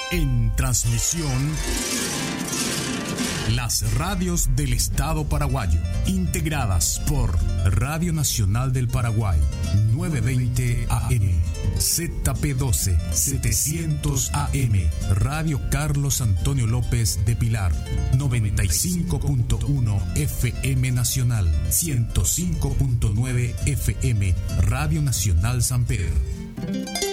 En transmisión, las radios del Estado paraguayo, integradas por Radio Nacional del Paraguay, 920 AM, ZP12, 700 AM, Radio Carlos Antonio López de Pilar, 95.1 FM Nacional, 105.9 FM, Radio Nacional San Pedro.